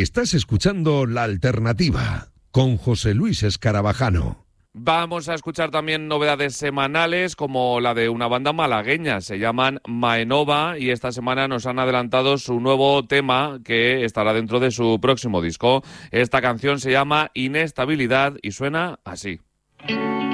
Estás escuchando La Alternativa con José Luis Escarabajano. Vamos a escuchar también novedades semanales como la de una banda malagueña, se llaman Maenova y esta semana nos han adelantado su nuevo tema que estará dentro de su próximo disco. Esta canción se llama Inestabilidad y suena así.